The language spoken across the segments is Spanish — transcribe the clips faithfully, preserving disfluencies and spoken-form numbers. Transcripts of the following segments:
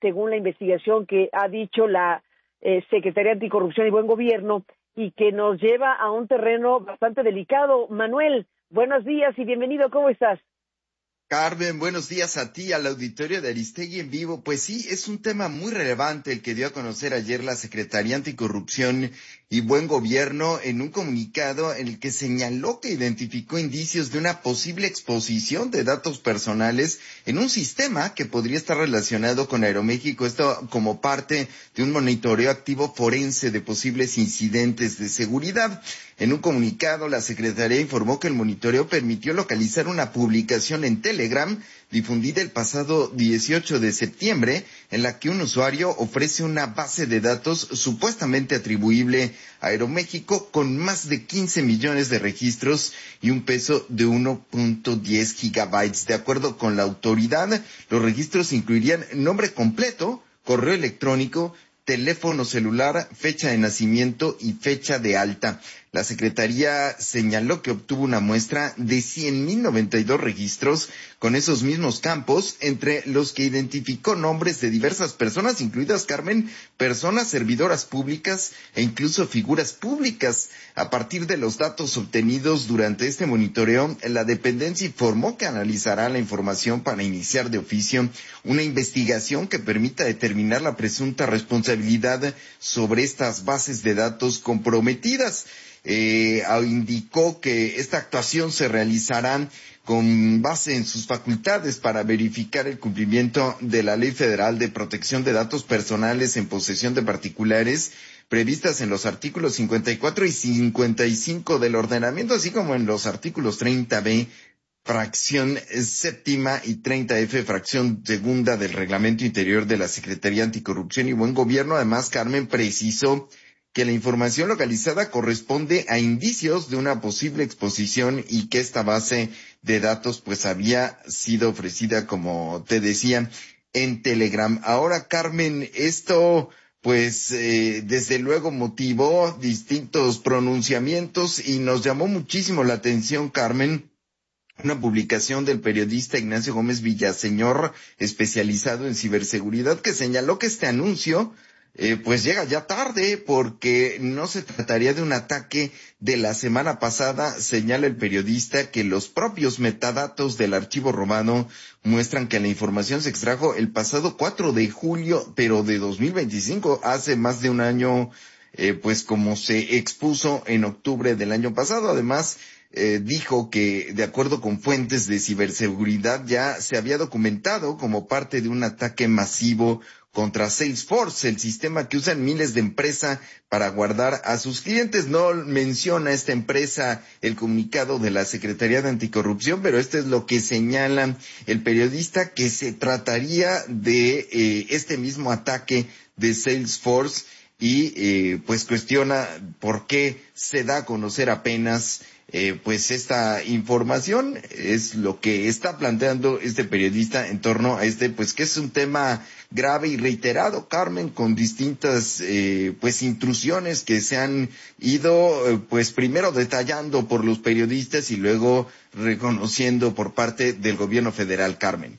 según la investigación que ha dicho la eh, Secretaría Anticorrupción y Buen Gobierno, y que nos lleva a un terreno bastante delicado. Manuel, buenos días y bienvenido, ¿cómo estás? Carmen, buenos días a ti, al auditorio de Aristegui en vivo. Pues sí, es un tema muy relevante el que dio a conocer ayer la Secretaría Anticorrupción y Buen Gobierno en un comunicado en el que señaló que identificó indicios de una posible exposición de datos personales en un sistema que podría estar relacionado con Aeroméxico, esto como parte de un monitoreo activo forense de posibles incidentes de seguridad. En un comunicado, la Secretaría informó que el monitoreo permitió localizar una publicación en Telegram difundida el pasado dieciocho de septiembre, en la que un usuario ofrece una base de datos supuestamente atribuible a Aeroméxico con más de quince millones de registros y un peso de uno punto diez gigabytes. De acuerdo con la autoridad, los registros incluirían nombre completo, correo electrónico, teléfono celular, fecha de nacimiento y fecha de alta. La Secretaría señaló que obtuvo una muestra de cien mil noventa y dos registros con esos mismos campos, entre los que identificó nombres de diversas personas, incluidas, Carmen, personas servidoras públicas e incluso figuras públicas. A partir de los datos obtenidos durante este monitoreo, la dependencia informó que analizará la información para iniciar de oficio una investigación que permita determinar la presunta responsabilidad sobre estas bases de datos comprometidas. Eh, indicó que esta actuación se realizará con base en sus facultades para verificar el cumplimiento de la Ley Federal de Protección de Datos Personales en posesión de particulares, previstas en los artículos cincuenta y cuatro y cincuenta y cinco del ordenamiento, así como en los artículos treinta be, fracción séptima, y treinta efe, fracción segunda del Reglamento Interior de la Secretaría Anticorrupción y Buen Gobierno. Además, Carmen precisó que la información localizada corresponde a indicios de una posible exposición y que esta base de datos pues había sido ofrecida, como te decía, en Telegram. Ahora, Carmen, esto pues eh, desde luego motivó distintos pronunciamientos y nos llamó muchísimo la atención, Carmen, una publicación del periodista Ignacio Gómez Villaseñor, especializado en ciberseguridad, que señaló que este anuncio Eh, pues llega ya tarde porque no se trataría de un ataque de la semana pasada. Señala el periodista que los propios metadatos del archivo romano muestran que la información se extrajo el pasado cuatro de julio, pero de dos mil veinticinco, hace más de un año, eh, pues como se expuso en octubre del año pasado. Además, Eh, dijo que, de acuerdo con fuentes de ciberseguridad, ya se había documentado como parte de un ataque masivo contra Salesforce, el sistema que usan miles de empresas para guardar a sus clientes. No menciona esta empresa el comunicado de la Secretaría de Anticorrupción, pero esto es lo que señala el periodista, que se trataría de eh, este mismo ataque de Salesforce, y eh, pues cuestiona por qué se da a conocer apenas Eh, pues esta información. Es lo que está planteando este periodista en torno a este, pues que es un tema grave y reiterado, Carmen, con distintas eh, pues intrusiones que se han ido eh, pues primero detallando por los periodistas y luego reconociendo por parte del gobierno federal, Carmen.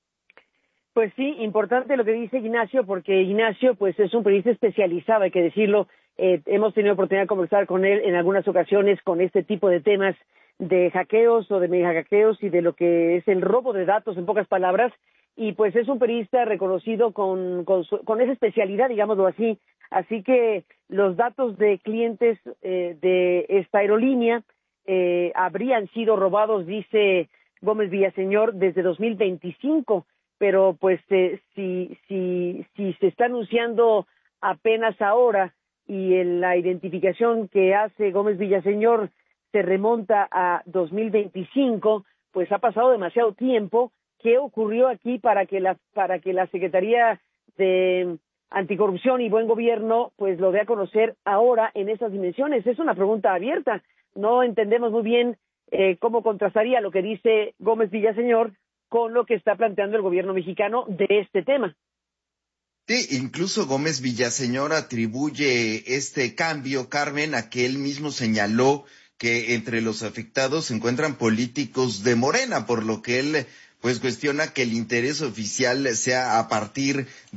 Pues sí, importante lo que dice Ignacio, porque Ignacio pues es un periodista especializado, hay que decirlo. Eh, hemos tenido oportunidad de conversar con él en algunas ocasiones con este tipo de temas de hackeos o de mega hackeos y de lo que es el robo de datos, en pocas palabras, y pues es un periodista reconocido con, con, su, con esa especialidad, digámoslo así. Así que los datos de clientes eh, de esta aerolínea eh, habrían sido robados, dice Gómez Villaseñor, desde dos mil veinticinco. Pero pues eh, si, si, si se está anunciando apenas ahora y en la identificación que hace Gómez Villaseñor se remonta a dos mil veinticinco, pues ha pasado demasiado tiempo. ¿Qué ocurrió aquí para que la, para que la Secretaría de Anticorrupción y Buen Gobierno pues lo dé a conocer ahora en esas dimensiones? Es una pregunta abierta. No entendemos muy bien eh, cómo contrastaría lo que dice Gómez Villaseñor con lo que está planteando el gobierno mexicano de este tema. Sí, incluso Gómez Villaseñor atribuye este cambio, Carmen, a que él mismo señaló que entre los afectados se encuentran políticos de Morena, por lo que él pues cuestiona que el interés oficial sea a partir